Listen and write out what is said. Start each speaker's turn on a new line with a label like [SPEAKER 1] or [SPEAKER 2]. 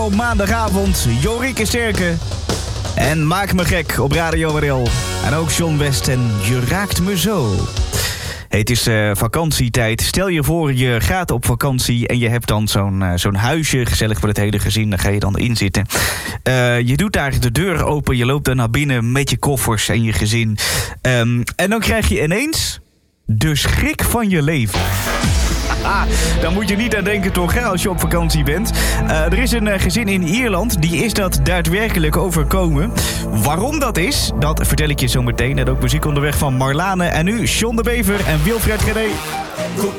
[SPEAKER 1] Op maandagavond Jorike Sterke en Maak me gek op Radio RL. En ook John West en Je raakt me zo. Het is vakantietijd. Stel je voor, je gaat op vakantie en je hebt dan zo'n huisje, gezellig voor het hele gezin. Daar ga je dan in zitten. Je doet daar de deur open, je loopt daar naar binnen met je koffers en je gezin. En dan krijg je ineens de schrik van je leven. Daar moet je niet aan denken toch, hè, als je op vakantie bent. Er is een gezin in Ierland, die is dat daadwerkelijk overkomen. Waarom dat is, dat vertel ik je zo meteen. En ook muziek onderweg van Marlane. En nu John de Bever en Wilfred Gené.
[SPEAKER 2] Goed